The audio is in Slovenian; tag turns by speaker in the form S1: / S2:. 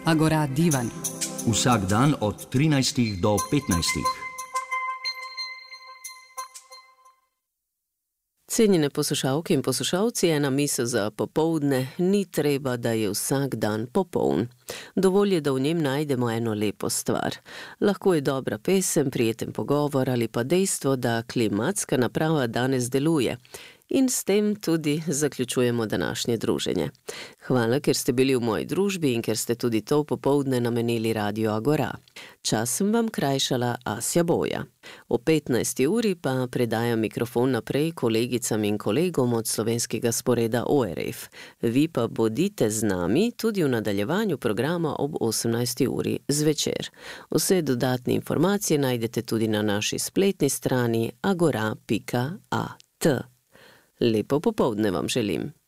S1: Agora divan.
S2: Vsak dan od 13 do 15.
S3: Cenjene poslušalke in poslušalci, ena misel za popoldne, ni treba, da je vsak dan popoln. Dovolj je, da v njem najdemo eno lepo stvar. Lahko je dobra pesem, prijeten pogovor ali pa dejstvo, da klimatska naprava danes deluje. In s tem tudi zaključujemo današnje druženje. Hvala, ker ste bili v moji družbi in ker ste tudi to popoldne namenili Radio Agora. Čas sem vam krajšala Asja Boja. O 15. uri pa predajam mikrofon naprej kolegicam in kolegom od slovenskega sporeda ORF. Vi pa bodite z nami tudi v nadaljevanju programa ob 18. uri zvečer. Vse dodatne informacije najdete tudi na naši spletni strani agora.at. Lepo popoldne vam želim.